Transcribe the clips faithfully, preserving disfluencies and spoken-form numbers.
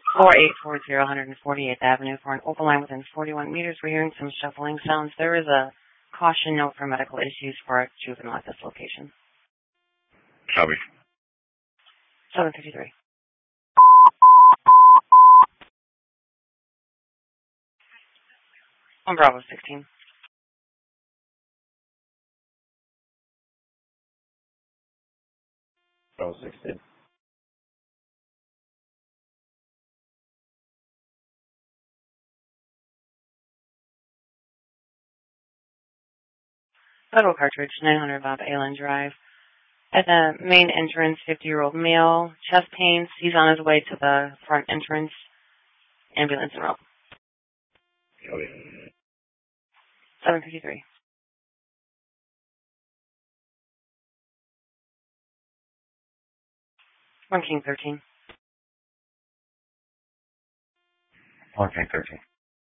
four eight four zero one forty-eighth Avenue for an open line within forty-one meters. We're hearing some shuffling sounds. There is a caution note for medical issues for a juvenile at this location. Copy. seven fifty-three. On Bravo sixteen. Bravo sixteen. Federal Cartridge, nine hundred Bob Allen Drive. At the main entrance, fifty-year-old male, chest pains. He's on his way to the front entrance. Ambulance and rope. Copy. seven fifty-three. one King thirteen. one King thirteen.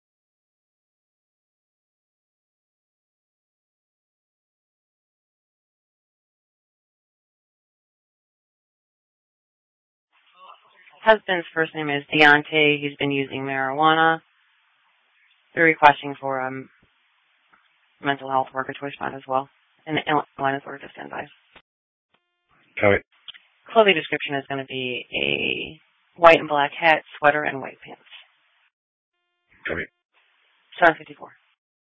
Husband's first name is Deontay. He's been using marijuana. They're requesting for a um, mental health worker to respond as well. And the line is ordered to stand by. Copy. Clothing description is going to be a white and black hat, sweater, and white pants. Copy. seven fifty-four.